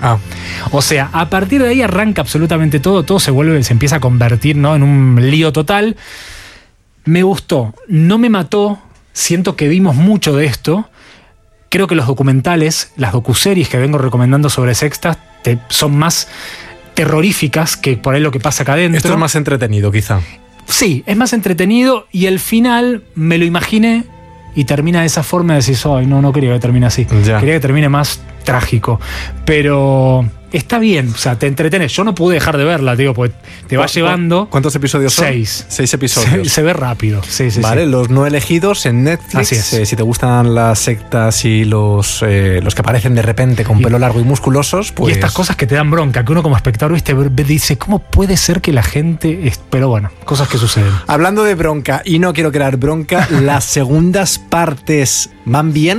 O sea, a partir de ahí arranca absolutamente todo se empieza a convertir, ¿no?, en un lío total. Me gustó, no me mató, siento que vimos mucho de esto. Creo que los documentales, las docuseries que vengo recomendando sobre Sexta son más terroríficas que por ahí lo que pasa acá adentro. Esto es más entretenido, quizá. Sí, es más entretenido y el final me lo imaginé y termina de esa forma de decir, ay, no quería que termine así. Ya. Quería que termine más trágico. Pero está bien, o sea, te entretenés. Yo no pude dejar de verla, digo, porque te va llevando. ¿Cuántos episodios son? 6. 6 episodios. Se ve rápido. Sí. Vale, los no elegidos en Netflix. Así es. Si te gustan las sectas y los que aparecen de repente con pelo largo y musculosos, pues. Y estas cosas que te dan bronca, que uno como espectador, viste, dice, ¿cómo puede ser que la gente. Pero bueno, cosas que suceden. Hablando de bronca, y no quiero crear bronca, las segundas partes van bien.